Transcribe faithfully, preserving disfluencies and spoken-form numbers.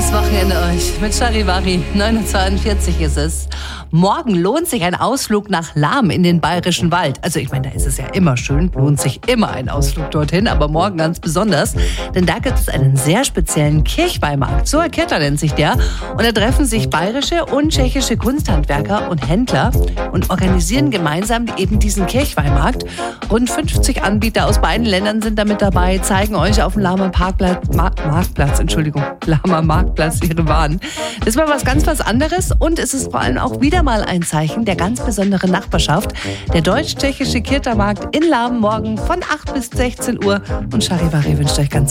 Schönes Wochenende euch mit Charivari. neun Uhr zweiundvierzig ist es. Morgen lohnt sich ein Ausflug nach Lahm in den Bayerischen Wald. Also ich meine, da ist es ja immer schön, lohnt sich immer ein Ausflug dorthin, aber morgen ganz besonders. Denn da gibt es einen sehr speziellen Kirchweihmarkt. So Kirta nennt sich der. Und da treffen sich bayerische und tschechische Kunsthandwerker und Händler und organisieren gemeinsam eben diesen Kirchweihmarkt. Rund fünfzig Anbieter aus beiden Ländern sind damit dabei, zeigen euch auf dem Lahmer Parkplatz, Mar- Marktplatz, Entschuldigung, Lahmer Marktplatz ihre Waren. Das war was ganz was anderes und es ist vor allem auch wieder mal ein Zeichen der ganz besonderen Nachbarschaft. Der deutsch-tschechische Kirta-Markt in Lahm morgen von acht bis sechzehn Uhr und Charivari wünscht euch ganz